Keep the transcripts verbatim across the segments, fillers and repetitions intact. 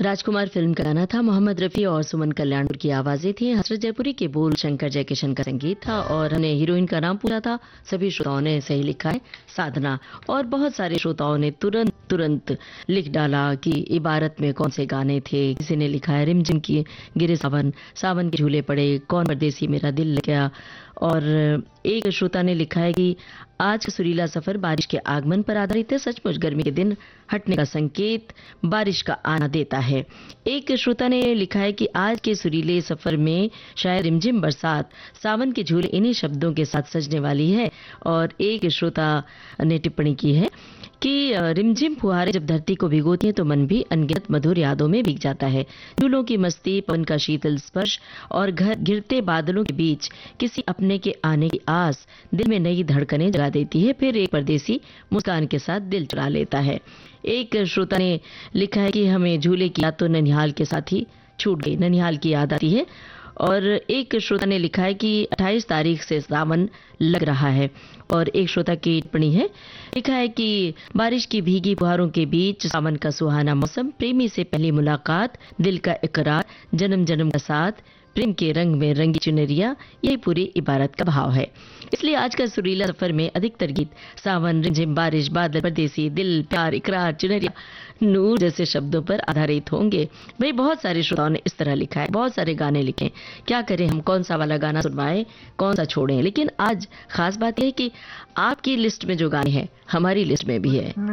राजकुमार film का गाना था। मोहम्मद रफी और सुमन कल्याणपुर की आवाजें थी। हसरत जयपुरी के बोल शंकर जयकिशन का संगीत था और हमने हीरोइन का नाम पूछा था। सभी श्रोताओं ने सही लिखा है, साधना। और बहुत सारे श्रोताओं ने तुरंत तुरंत लिख डाला कि इबारत में कौन से गाने थे। किसी ने लिखा है रिमझिम की गिरे सावन, सावन के झूले पड़े, कौन परदेसी मेरा दिल लग गया। और एक श्रोता ने लिखा है कि आज का सुरीला सफर बारिश के आगमन पर आधारित है। सचमुच गर्मी के दिन हटने का संकेत बारिश का आना देता है। एक श्रोता ने लिखा है कि आज के सुरीले सफर में शायद रिमझिम बरसात, सावन के झूले इन्हीं शब्दों के साथ सजने वाली है। और एक श्रोता ने टिप्पणी की है कि रिमझिम फुहारें जब धरती को भिगोती हैं तो मन भी अनगिनत मधुर यादों में भीग जाता है। झूलों की मस्ती, पवन का शीतल स्पर्श और घर गिरते बादलों के बीच किसी अपने के आने की आस दिल में नई धड़कनें जगा देती है। फिर एक परदेसी मुस्कान के साथ दिल चुरा लेता है। एक श्रोता ने लिखा है कि हमें झूले की याद तो ननिहाल के साथ ही छूट गई, ननिहाल की याद आती है। और एक श्रोता ने लिखा है कि अट्ठाईस तारीख से सावन लग रहा है। और एक श्रोता की टिप्पणी है, लिखा है कि बारिश की भीगी फुहारों के बीच सावन का सुहाना मौसम, प्रेमी से पहली मुलाकात, दिल का इकरार, जन्म जन्म का साथ, प्रेम के रंग में रंगी चुनरिया, यही पूरी इबारत का भाव है। इसलिए आज का सुरीला सफर में अधिकतर गीत सावन, रिमझिम, बारिश, बादल, परदेसी, दिल, प्यार, इकरार, चुनरिया, नूर जैसे शब्दों पर आधारित होंगे। भाई बहुत सारे श्रोताओं ने इस तरह लिखा है, बहुत सारे गाने लिखे। क्या करें, हम कौन सा वाला गाना सुनवाएं, कौन सा छोड़ें। लेकिन आज खास बात यह है कि आपकी लिस्ट में जो गाने हैं हमारी लिस्ट में भी है।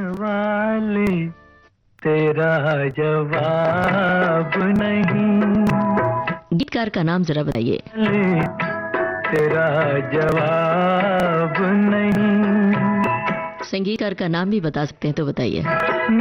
तेरा जवाब नहीं, गीतकार का नाम जरा बताइए। तेरा जवाब नहीं, संगीतकार का नाम भी बता सकते हैं तो बताइए।